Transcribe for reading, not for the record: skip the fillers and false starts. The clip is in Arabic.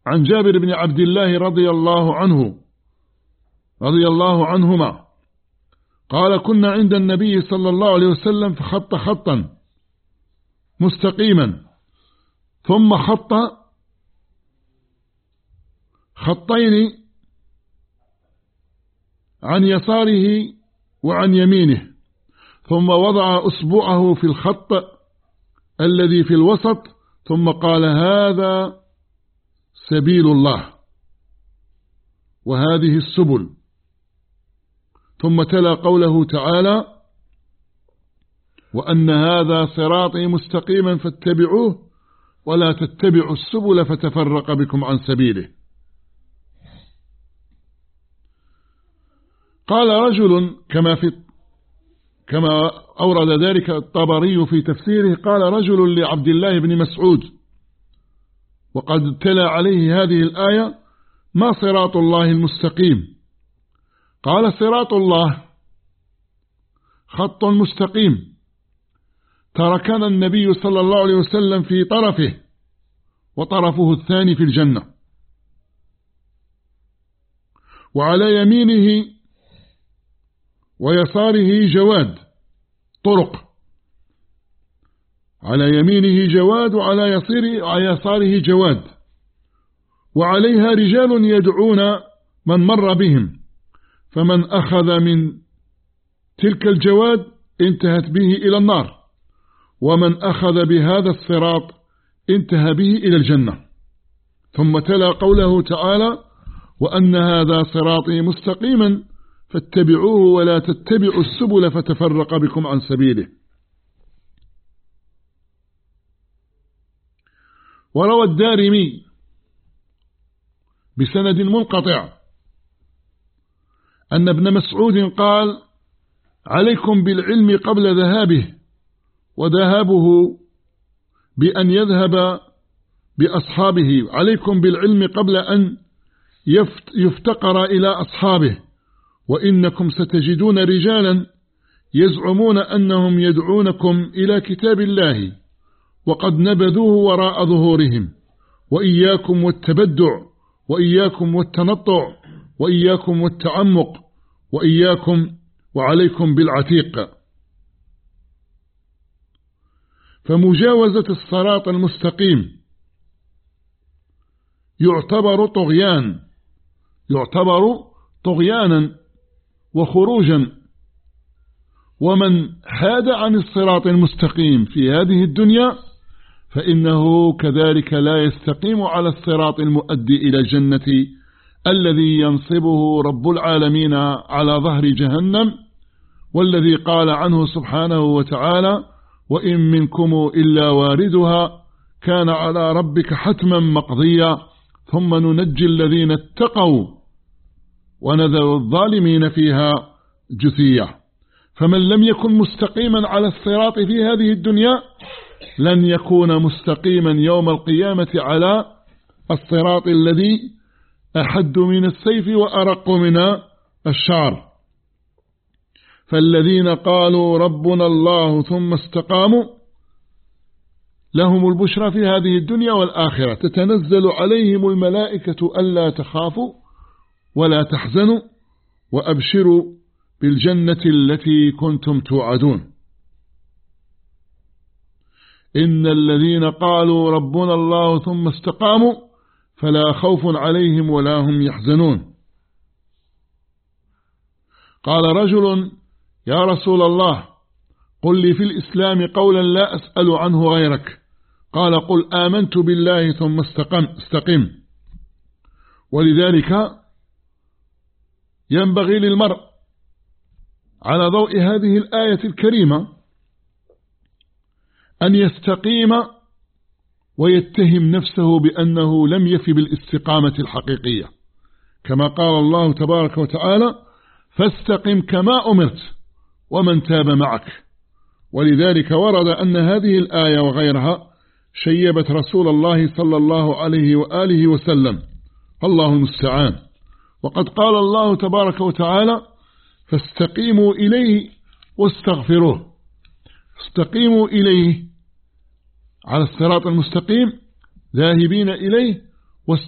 عن جابر بن عبد الله رضي الله عنهما قال كنا عند النبي صلى الله عليه وسلم فخط خطا مستقيما ثم خط خطين عن يساره وعن يمينه ثم وضع أصبعه في الخط الذي في الوسط ثم قال هذا سبيل الله وهذه السبل، ثم تلا قوله تعالى وأن هذا صراطي مستقيما فاتبعوه ولا تتبعوا السبل فتفرق بكم عن سبيله. قال رجل كما أورد ذلك الطبري في تفسيره، قال رجل لعبد الله بن مسعود وقد تلا عليه هذه الآية ما صراط الله المستقيم؟ قال صراط الله خط مستقيم تركنا النبي صلى الله عليه وسلم في طرفه وطرفه الثاني في الجنة، وعلى يمينه ويساره جواد طرق، على يمينه جواد وعلى يساره جواد، وعليها رجال يدعون من مر بهم، فمن أخذ من تلك الجواد انتهت به إلى النار، ومن أخذ بهذا الصراط انتهى به إلى الجنة. ثم تلا قوله تعالى وأن هذا صراطي مستقيما فاتبعوه ولا تتبعوا السبل فتفرق بكم عن سبيله. وروى الدارمي بسند منقطع أن ابن مسعود قال عليكم بالعلم قبل ذهابه، وذهابه بأن يذهب بأصحابه، عليكم بالعلم قبل أن يفتقر إلى أصحابه، وإنكم ستجدون رجالا يزعمون أنهم يدعونكم إلى كتاب الله وقد نبذوه وراء ظهورهم، وإياكم والتبدع، وإياكم والتنطع، وإياكم والتعمق، وإياكم وعليكم بالعتيق. فمجاوزة الصراط المستقيم يعتبر طغيانا وخروجا، ومن حاد عن الصراط المستقيم في هذه الدنيا فإنه كذلك لا يستقيم على الصراط المؤدي إلى الجنة الذي ينصبه رب العالمين على ظهر جهنم، والذي قال عنه سبحانه وتعالى وإن منكم إلا واردها كان على ربك حتما مقضيا ثم ننجي الذين اتقوا ونذر الظالمين فيها جثيا. فمن لم يكن مستقيما على الصراط في هذه الدنيا لن يكون مستقيما يوم القيامة على الصراط الذي أحد من السيف وأرق من الشعر. فالذين قالوا ربنا الله ثم استقاموا لهم البشرى في هذه الدنيا والآخرة، تتنزل عليهم الملائكة ألا تخافوا ولا تحزنوا وأبشروا بالجنة التي كنتم توعدون. إن الذين قالوا ربنا الله ثم استقاموا فلا خوف عليهم ولا هم يحزنون. قال رجل يا رسول الله قل لي في الإسلام قولا لا أسأل عنه غيرك. قال قل آمنت بالله ثم استقم. ولذلك ينبغي للمرء على ضوء هذه الآية الكريمة أن يستقيم ويتهم نفسه بأنه لم يف بالاستقامة الحقيقية، كما قال الله تبارك وتعالى فاستقم كما أمرت ومن تاب معك. ولذلك ورد أن هذه الآية وغيرها شيبت رسول الله صلى الله عليه وآله وسلم، الله المستعان. وقد قال الله تبارك وتعالى فاستقيموا إليه واستغفروه. استقيموا إليه على الصراط المستقيم ذاهبين إليه